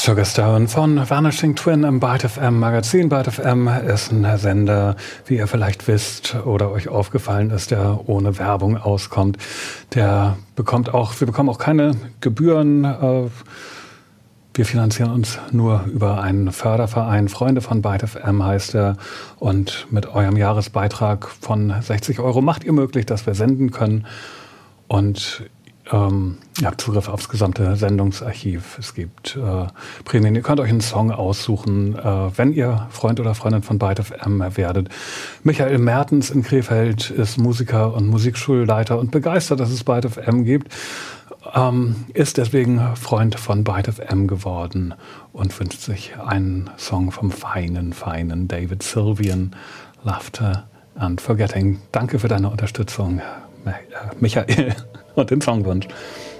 Sugarstone von Vanishing Twin im Byte FM Magazin. Byte FM ist ein Sender, wie ihr vielleicht wisst oder euch aufgefallen ist, der ohne Werbung auskommt. Wir bekommen auch keine Gebühren. Wir finanzieren uns nur über einen Förderverein. Freunde von Byte FM heißt er. Und mit eurem Jahresbeitrag von 60 € macht ihr möglich, dass wir senden können. Und ihr habt Zugriff aufs gesamte Sendungsarchiv. Es gibt Prämien. Ihr könnt euch einen Song aussuchen, wenn ihr Freund oder Freundin von Byte FM werdet. Michael Mertens in Krefeld ist Musiker und Musikschulleiter und begeistert, dass es Byte FM gibt. Ist deswegen Freund von Byte FM geworden und wünscht sich einen Song vom feinen David Sylvian, Laughter and Forgetting. Danke für deine Unterstützung, Michael, und den Songwunsch.